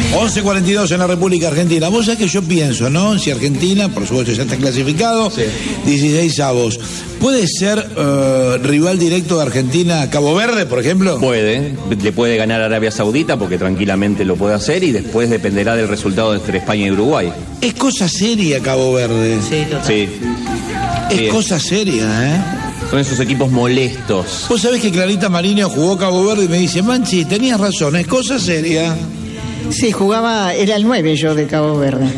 11:42 en la República Argentina. Vos sabés que yo pienso, ¿no? Si Argentina, por supuesto, ya está clasificado, sí. 16 avos. ¿Puede ser rival directo de Argentina a Cabo Verde, por ejemplo? Le puede ganar a Arabia Saudita porque tranquilamente lo puede hacer y después dependerá del resultado entre España y Uruguay. Es cosa seria Cabo Verde. Sí, total. Sí. Es cosa seria, ¿eh? Son esos equipos molestos. Vos sabés que Clarita Mariño jugó Cabo Verde y me dice, Manchi, tenías razón, es cosa seria. Sí, era el 9 yo de Cabo Verde.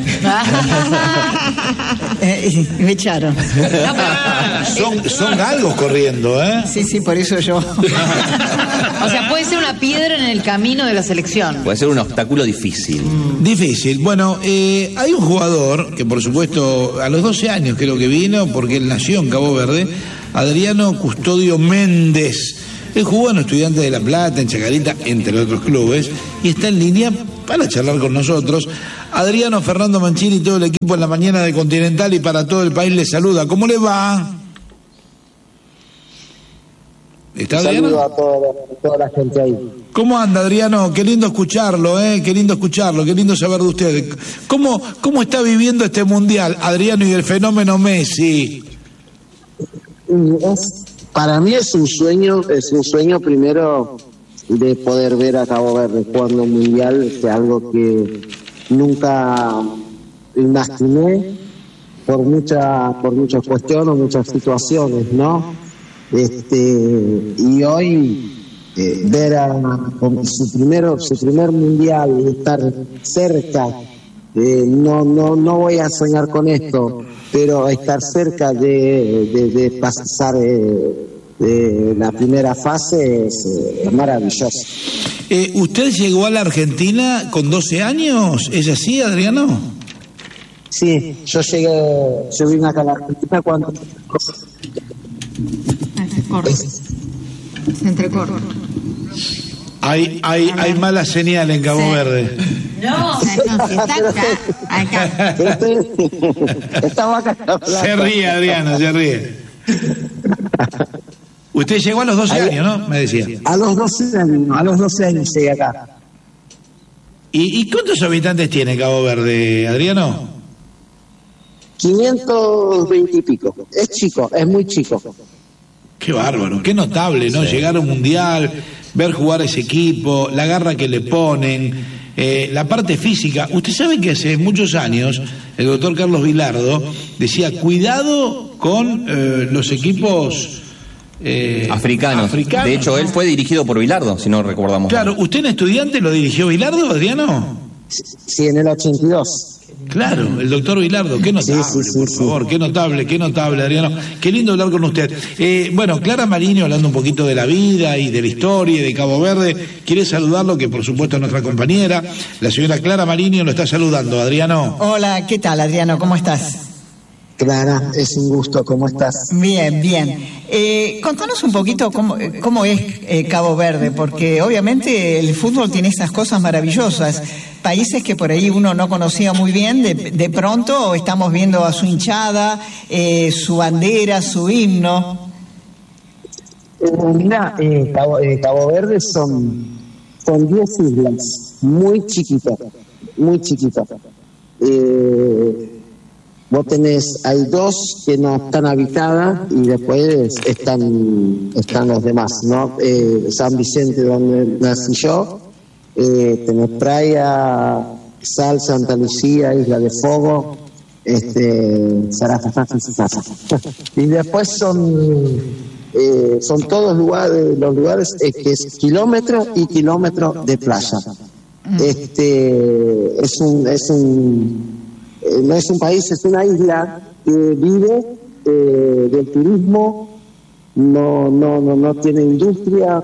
Me echaron. Son galgos corriendo, ¿eh? Sí, por eso yo. O sea, puede ser una piedra en el camino de la selección. Puede ser un obstáculo difícil. Difícil. Bueno, hay un jugador que, por supuesto, a los 12 años creo que vino, porque él nació en Cabo Verde, Adriano Custodio Méndez. Él jugó en Estudiantes de La Plata, en Chacarita, entre otros clubes, y está en línea para charlar con nosotros. Adriano, Fernando Mancini y todo el equipo en la mañana de Continental y para todo el país les saluda. ¿Cómo le va? ¿Está Adriano? Saludo a toda la gente ahí. ¿Cómo anda, Adriano? Qué lindo escucharlo, qué lindo escucharlo, qué lindo saber de usted. ¿Cómo está viviendo este mundial, Adriano, y el fenómeno Messi? Para mí es un sueño primero de poder ver a Cabo Verde jugando un mundial, que es algo que nunca imaginé por muchas cuestiones, muchas situaciones, ¿no? Y hoy ver su primer mundial y estar cerca, no voy a soñar con esto, pero estar cerca de pasar de la primera fase es maravilloso. ¿Usted llegó a la Argentina con 12 años? ¿Es así, Adriano? Sí, yo vine acá a la Argentina cuando... Se entrecorta. Hay mala señal en Cabo Verde. No, está acá. Estaba acá. Se ríe, Adriano, se ríe. Usted llegó a los 12 años, ¿no? Me decía. A los 12 años llegué acá. ¿Y cuántos habitantes tiene Cabo Verde, Adriano? 520 y pico. Es chico, es muy chico. Qué bárbaro, qué notable, ¿no? Sí. Llegar a un mundial, ver jugar a ese equipo, la garra que le ponen, la parte física. Usted sabe que hace muchos años el doctor Carlos Vilardo decía, cuidado con los equipos africanos. De hecho, ¿no? Él fue dirigido por Vilardo, si no recordamos. Claro, mal. ¿Usted en Estudiante lo dirigió Vilardo, Adriano? Sí, en el 82. Claro, el doctor Vilardo, qué notable, por favor, qué notable, Adriano. Qué lindo hablar con usted. Bueno, Clara Mariño, hablando un poquito de la vida y de la historia de Cabo Verde, quiere saludarlo, que por supuesto es nuestra compañera, la señora Clara Mariño lo está saludando, Adriano. Hola, ¿qué tal, Adriano? ¿Cómo estás? Clara, es un gusto, ¿cómo estás? Bien. Contanos un poquito cómo es Cabo Verde, porque obviamente el fútbol tiene esas cosas maravillosas. Países que por ahí uno no conocía muy bien, de pronto estamos viendo a su hinchada, su bandera, su himno. Mira, Cabo Verde son 10 islas, muy chiquitas. Vos hay 2 que no están habitadas y después están los demás, ¿no? San Vicente, donde nací yo, tenés Praia, Sal, Santa Lucía, Isla de Fogo, y después son todos los lugares que es kilómetro y kilómetro de playa. No es un país, es una isla que vive del turismo, no tiene industria,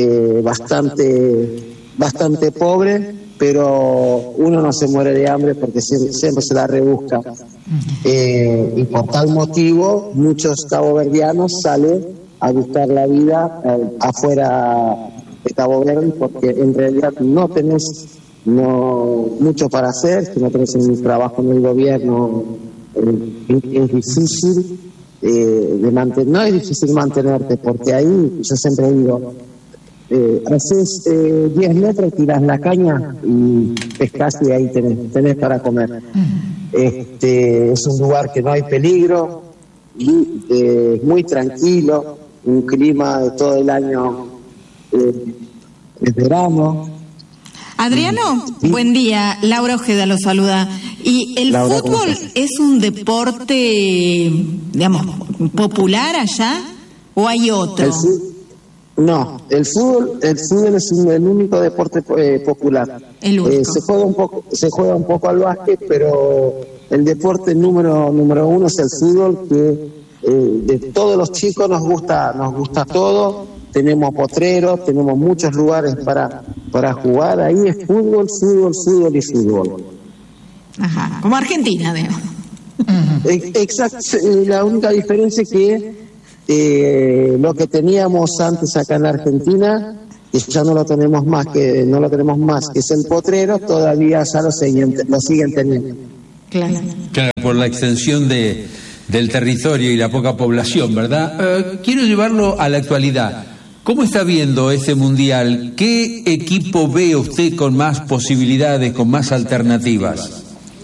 bastante pobre, pero uno no se muere de hambre porque siempre se la rebusca. Y por tal motivo, muchos caboverdianos salen a buscar la vida afuera de Cabo Verde, porque en realidad no tenés mucho para hacer, si no tenés un trabajo en el gobierno, es difícil no es difícil mantenerte, porque ahí yo siempre digo, Haces 10 metros, tirás la caña y pescás y ahí tenés para comer. Es un lugar que no hay peligro, y, muy tranquilo, un clima de todo el año, es verano. Adriano, buen día. Laura Ojeda lo saluda. ¿Y el Laura, fútbol es un deporte, digamos, popular allá o hay otro? No, el fútbol es el único deporte popular. El único. Se juega un poco al básquet, pero el deporte número uno es el fútbol, que de todos los chicos nos gusta todo. Tenemos potreros, tenemos muchos lugares para jugar. Ahí es fútbol, fútbol, fútbol y fútbol. Ajá, como Argentina, digamos. Exacto, la única diferencia es que lo que teníamos antes acá en Argentina, que ya no lo tenemos más, que es el potrero, todavía ya lo siguen teniendo. Claro, por la extensión del territorio y la poca población, ¿verdad? Quiero llevarlo a la actualidad. ¿Cómo está viendo ese mundial? ¿Qué equipo ve usted con más posibilidades, con más alternativas?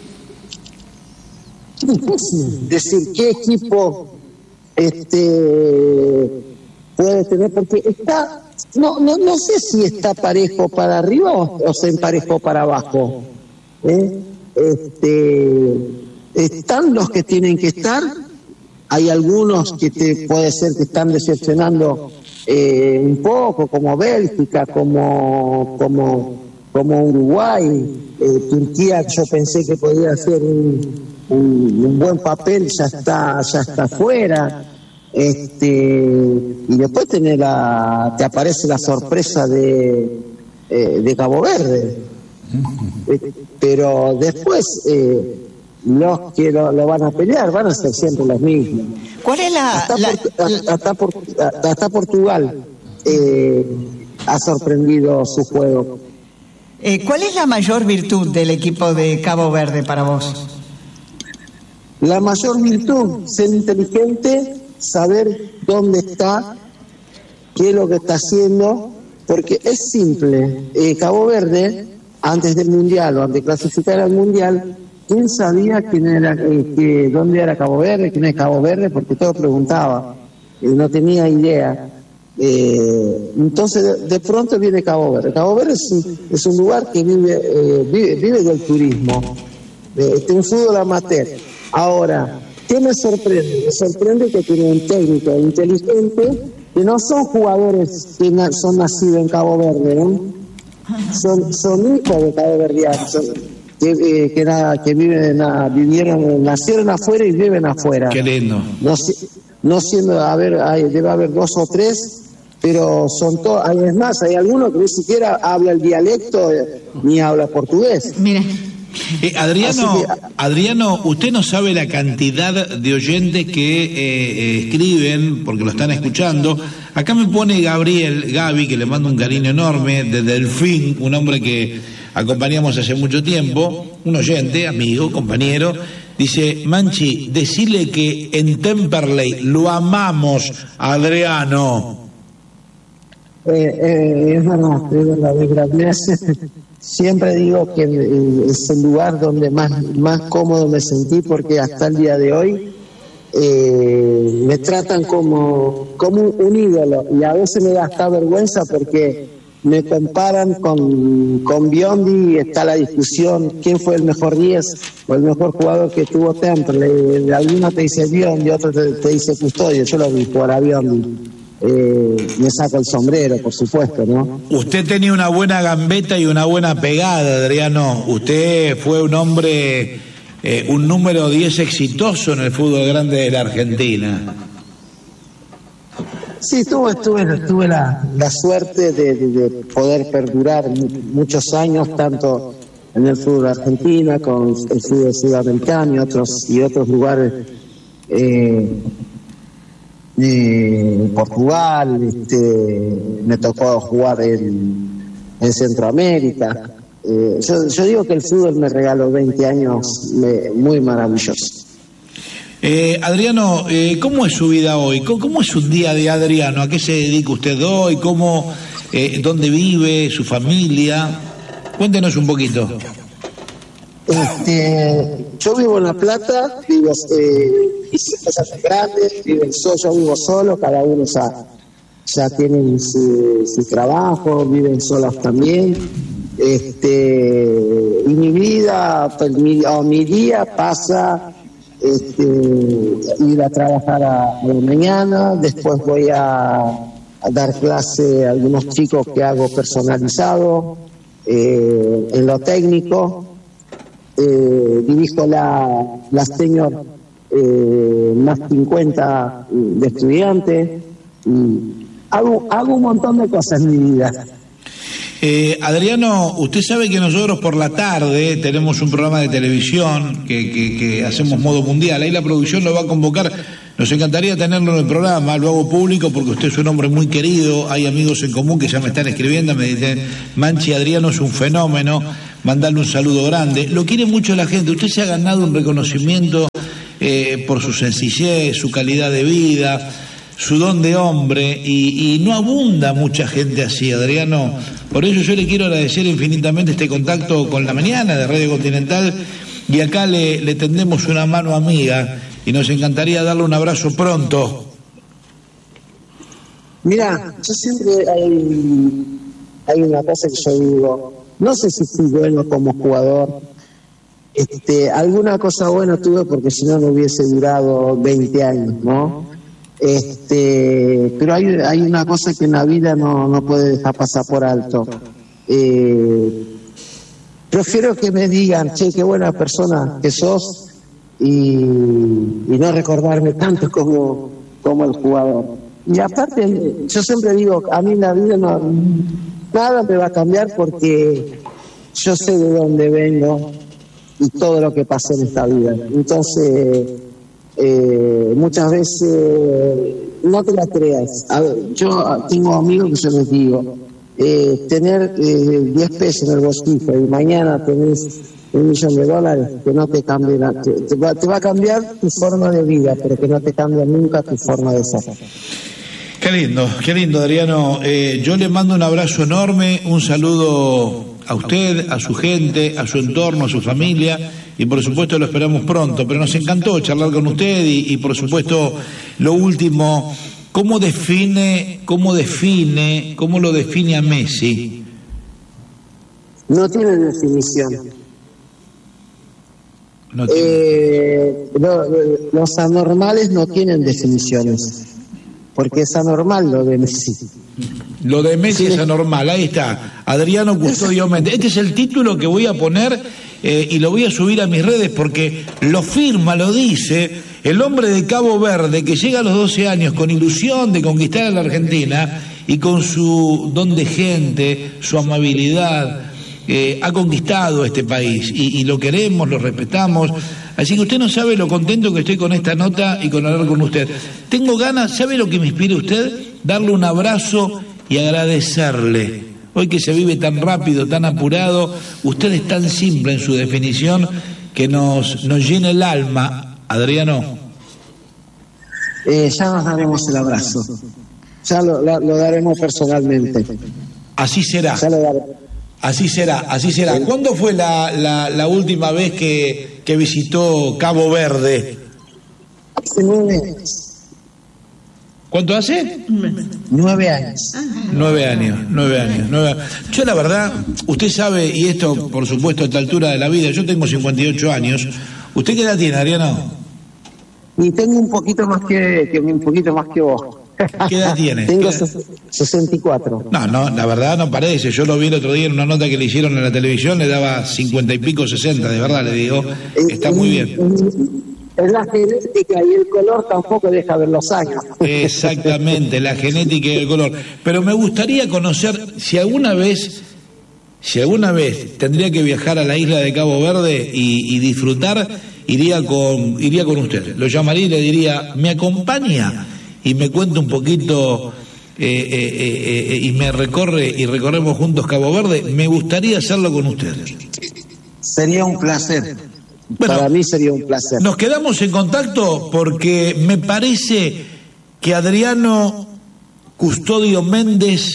Difícil decir qué equipo puede tener, porque está, no sé si está parejo para arriba o se emparejó para abajo. Están los que tienen que estar. Hay algunos que puede ser que están decepcionando un poco, como Bélgica, como Uruguay. Turquía, yo pensé que podía hacer un buen papel, ya está fuera. Y después te aparece la sorpresa de Cabo Verde. Pero después los que lo van a pelear van a ser siempre los mismos. ¿Cuál es hasta Portugal ha sorprendido su juego. ¿Cuál es la mayor virtud del equipo de Cabo Verde para vos? La mayor virtud, ser inteligente, saber dónde está, qué es lo que está haciendo, porque es simple. Cabo Verde, antes del Mundial o antes de clasificar al Mundial, ¿quién sabía dónde era Cabo Verde, quién es Cabo Verde? Porque todo preguntaba, no tenía idea. Entonces de pronto viene Cabo Verde. Cabo Verde es un lugar que vive del turismo, de un fútbol amateur. Ahora, ¿qué me sorprende? Me sorprende que tiene un técnico inteligente, que no son jugadores que son nacidos en Cabo Verde, ¿no? Son hijos de Cabo Verdeanos, nacieron afuera y viven afuera. Qué lindo. No siendo, debe haber 2 o 3, pero son todos. Es más, hay algunos que ni siquiera habla el dialecto ni habla portugués. Mira. Adriano, usted no sabe la cantidad de oyentes que escriben, porque lo están escuchando. Acá me pone Gaby, que le mando un cariño enorme, de Delfín, un hombre que acompañamos hace mucho tiempo, un oyente, amigo, compañero. Dice, Manchi, decile que en Temperley lo amamos, Adriano. Es verdad. Siempre digo que es el lugar donde más cómodo me sentí, porque hasta el día de hoy me tratan como un ídolo, y a veces me da hasta vergüenza porque me comparan con Biondi, y está la discusión quién fue el mejor 10 o el mejor jugador que tuvo Temple. Alguno te dice Biondi, otro te dice Custodio. Yo lo vi jugar a Biondi. Me saco el sombrero, por supuesto, ¿no? Usted tenía una buena gambeta y una buena pegada, Adriano. Usted fue un hombre, un número 10 exitoso en el fútbol grande de la Argentina. Sí, tuve la suerte de poder perdurar muchos años, tanto en el fútbol argentino, con el fútbol sudamericano y otros lugares. Portugal, me tocó jugar en Centroamérica. Yo digo que el fútbol me regaló 20 años muy maravillosos. Adriano, ¿cómo es su vida hoy? ¿Cómo es un día de Adriano? ¿A qué se dedica usted hoy? ¿Cómo dónde vive, su familia. Cuéntenos un poquito. Yo vivo en La Plata, vivo, mis hijos ya son grandes, yo vivo solo, cada uno ya tienen su trabajo, viven solos también. Y mi vida, mi día pasa ir a trabajar a la mañana, después voy a dar clase a algunos chicos que hago personalizado, en lo técnico. Dirijo la senior más 50 de estudiantes. Hago un montón de cosas en mi vida. Adriano, usted sabe que nosotros por la tarde tenemos un programa de televisión que hacemos modo mundial. Ahí la producción lo va a convocar. Nos encantaría tenerlo en el programa, lo hago público porque usted es un hombre muy querido. Hay amigos en común que ya me están escribiendo, me dicen, Manchi, Adriano es un fenómeno, mandarle un saludo grande. Lo quiere mucho la gente. Usted se ha ganado un reconocimiento por su sencillez, su calidad de vida, su don de hombre, y no abunda mucha gente así, Adriano. Por eso yo le quiero agradecer infinitamente este contacto con La Mañana de Radio Continental, y acá le tendemos una mano amiga y nos encantaría darle un abrazo pronto. Mira, yo siempre hay una cosa que yo digo, no sé si fui bueno como jugador, alguna cosa buena tuve porque si no hubiese durado 20 años, ¿no? Pero hay una cosa que en la vida no puede dejar pasar por alto. Prefiero que me digan, che, qué buena persona que sos, y no recordarme tanto como el jugador. Y aparte, yo siempre digo, a mí en la vida nada me va a cambiar porque yo sé de dónde vengo y todo lo que pasé en esta vida. Entonces, muchas veces no te la creas. A ver, yo tengo amigos que yo les digo, tener 10 pesos en el bolsillo y mañana tenés $1.000.000, que no te cambie te va a cambiar tu forma de vida, pero que no te cambia nunca tu forma de ser. Qué lindo, Adriano. Yo le mando un abrazo enorme, un saludo a usted, a su gente, a su entorno, a su familia, y por supuesto lo esperamos pronto. Pero nos encantó charlar con usted y por supuesto lo último, ¿cómo lo define a Messi? No tiene definición. Los anormales no tienen definiciones, porque es anormal lo de Messi. Lo de Messi es anormal, ahí está, Adriano Custodio Méndez. Este es el título que voy a poner y lo voy a subir a mis redes porque lo firma, lo dice el hombre de Cabo Verde que llega a los 12 años con ilusión de conquistar a la Argentina y con su don de gente, su amabilidad, ha conquistado este país y lo queremos, lo respetamos. Así que usted no sabe lo contento que estoy con esta nota y con hablar con usted. Tengo ganas, ¿sabe lo que me inspira usted? Darle un abrazo y agradecerle. Hoy que se vive tan rápido, tan apurado, usted es tan simple en su definición que nos llena el alma, Adriano. Ya nos daremos el abrazo. Ya lo daremos personalmente. Así será. Ya lo daremos. Así será. ¿Cuándo fue la última vez que visitó Cabo Verde? Hace 9 años. ¿Cuánto hace? 9 años. 9 años. Yo la verdad, usted sabe, y esto por supuesto a esta altura de la vida, yo tengo 58 años. ¿Usted qué edad tiene, Adriano? Y tengo un poquito más que vos. ¿Qué edad tiene? Tengo 64. No, la verdad no parece. Yo lo vi el otro día en una nota que le hicieron en la televisión, le daba 50 y pico, 60, de verdad le digo. Está muy bien. Es la genética y el color tampoco deja ver los años. Exactamente, la genética y el color. Pero me gustaría conocer si alguna vez tendría que viajar a la isla de Cabo Verde y disfrutar, iría con usted. Lo llamaría y le diría, ¿me acompaña? Y me cuenta un poquito y recorremos juntos Cabo Verde. Me gustaría hacerlo con usted. Sería un placer. Bueno, para mí sería un placer. Nos quedamos en contacto porque me parece que Adriano Custodio Méndez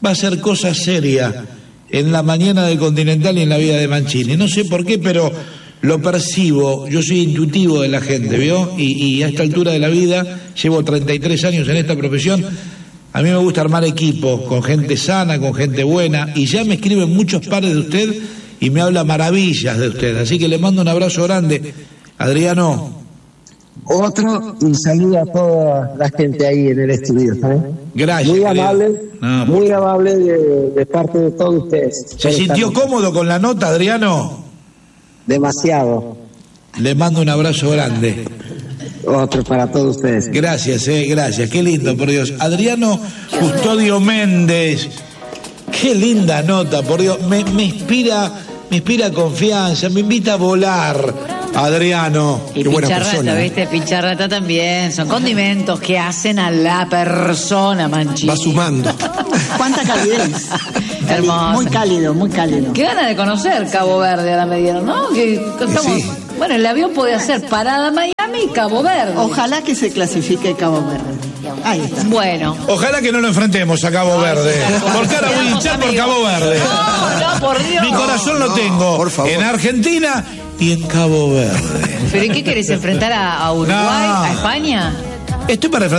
va a ser cosa seria en la mañana del Continental y en la vida de Mancini. No sé por qué, pero lo percibo. Yo soy intuitivo de la gente, ¿vio? Y a esta altura de la vida, llevo 33 años en esta profesión. A mí me gusta armar equipos con gente sana, con gente buena, y ya me escriben muchos pares de usted y me habla maravillas de usted. Así que le mando un abrazo grande, Adriano. Otro, y saludo a toda la gente ahí en el estudio, ¿sabes? Gracias. Muy querido. amable, No, muy amable de parte de todos ustedes. ¿Se sintió cómodo con la nota, Adriano? Demasiado. Le mando un abrazo grande. Otro para todos ustedes. Gracias, gracias. Qué lindo, por Dios. Adriano Custodio Méndez. Qué linda nota, por Dios. Me inspira confianza, me invita a volar. Adriano. Y Pincharrata, ¿viste? Pincharrata también. Son condimentos que hacen a la persona, Mancini. Va sumando. Cuánta calidez. Hermoso. Muy cálido, muy cálido. Qué ganas de conocer Cabo Verde, ahora me dieron, ¿no? Que estamos... Sí. Bueno, el avión puede hacer parada Miami y Cabo Verde. Ojalá que se clasifique Cabo Verde. Ahí está. Bueno. Ojalá que no lo enfrentemos a Cabo Verde. Porque ahora voy a hinchar por Cabo Verde. No, por Dios. Mi corazón lo tengo por favor. en Argentina y en Cabo Verde. ¿Pero y qué querés enfrentar a Uruguay, No. a España? Estoy para